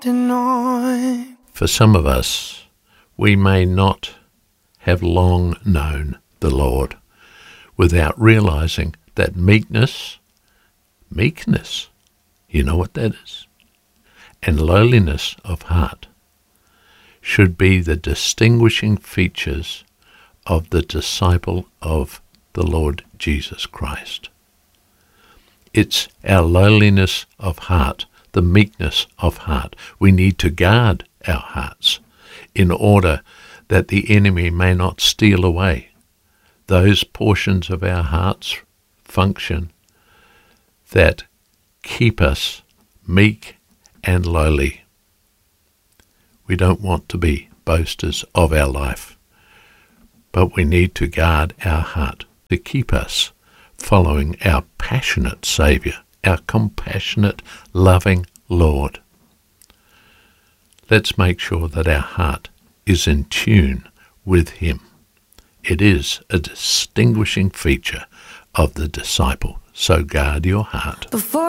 deny. For some of us, we may not have long known the Lord without realizing that meekness, you know what that is, and lowliness of heart should be the distinguishing features of the disciple of the Lord Jesus Christ. It's our lowliness of heart, the meekness of heart. We need to guard our hearts in order that the enemy may not steal away those portions of our hearts function that keep us meek and lowly. We don't want to be boasters of our life, but we need to guard our heart to keep us following our passionate Saviour, our compassionate, loving Lord. Let's make sure that our heart is in tune with Him. It is a distinguishing feature of the disciple. So guard your heart. Before